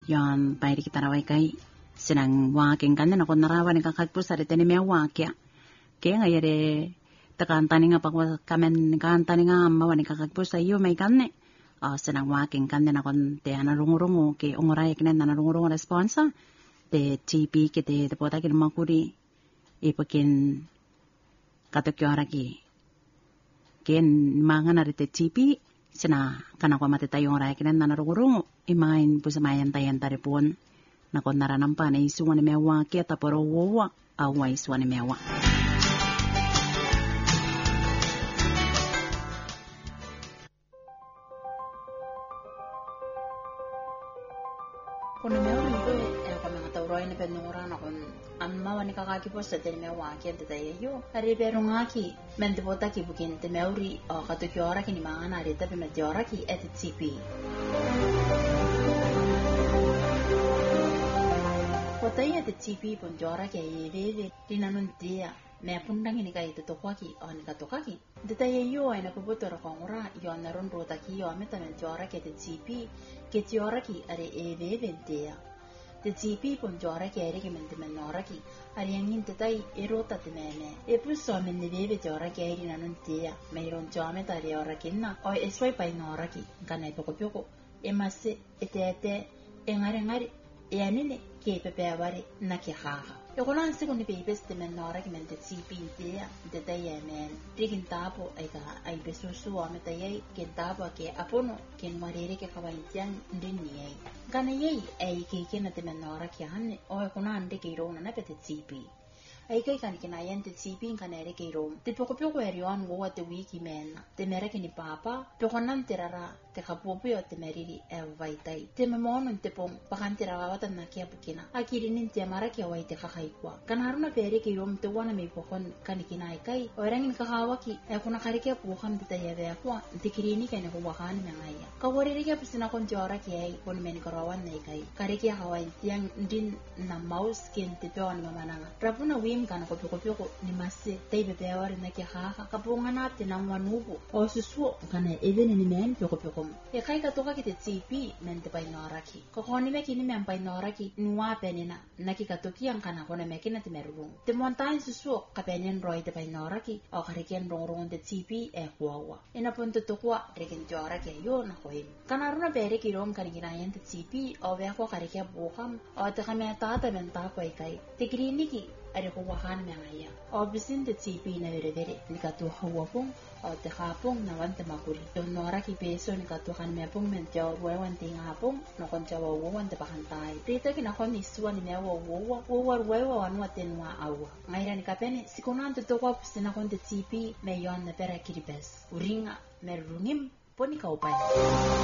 yon pairi kitarawai kai sinang waking kan na kon narawan ka katpusa de tene me wakya ke ngayere takantani nga pakwa kamen kantani nga mawani ka katpusa yo may kanne sinang waking kan na kon te anarungurungu ke ongoray kinen anarungurungu responsa te TP ke te pota kin makuri ipakin katokyo araki ken mga narite TP sina kana ko matitayo oray kinen nanarungurungu imain pusamayan tayan taripon na kon naranampa na isuwan ni mewa kia taporo wowa awa isuwan ni mewa. Kung mewa nito kung mga tauroy na penunguran akong amma wani kakakipos sa tini mewa kia titayo hari pero ngaki mentipota ki bukin ti meuri katukiora kini mga narita pimetiora ki etit sipi. Kotaya te TP pun jora ke yeve dinanun dia me pundang ini kai totokwaki on katokaki detaya yo ina puputor kongura yo naron rotaki yo meta me jora ke te TP ke jora ki are eve dia te TP pun jora ke are ke mente menoraki are yangin tetai erota te meme e puso men ne veve jora ke are dinanun dia me ron jame ta re ora kinna o eswai pai noraki kana poko e masse etete engare yanine ke pepeawari na ke haha yokonan segundi pebes de menora ke mente TP dia de tayemen digin tapo ai besusu ameta yai ke tapo ke apono ke marere ke kawaintian ndini kana yai ai ke na de menora ke hanne o yokonan de ke rona na pete TP ai kai kan kinayan te TP kana ere ke rom te poko erion wo te wiki men te mere ke ni papa poko nan terara te kapopo yo te meriri vaitai te memonon te pom pakan terara watan na kia bukina akiri nin te mara kia wai te kakai kwa kana haruna pere ke rom te wana me pokon kan kinai kai orangin kakawaki kuna kari kia pukan te tayave kwa te kirini kai ne ko wakan mengaya ka wori kia pisina kon jora kia ai kon men karawan nei kai kari kia kawai tiang din na mouse ken te peon mamananga rapuna kana ko ni masse tei bebeawari na ki haha kapunga natin ang wanubo o susuo kana even ni men poko e kai ka toka ki te TP men te pai noraki ko koni me kini men pai noraki nuwa penina na ki ka toki ang kana kona me kina te merung te montain susuo ka penen roi te pai noraki o kariken rong te TP e kwawa ina punto to kwa reken jora ke yo na koin kana runa bere ki rom kan ginayen te TP o be ko karike buham o te kame tata men ta ko kai te kliniki are ko wahan mengaya o bisin te TP na vere ni ka to hawapong o te hapong na wante makuri yon nora ki peso ni ka to kan me pong men jaw wewan te ngapong no kon jaw wewan te pakantai rito ki na kon iswa ni mewa wewa wan waten wa awa ngaira ni ka pene sikonan te to kwa pisina kon te TP me yon na pera kiribes uringa merungim poni ka upai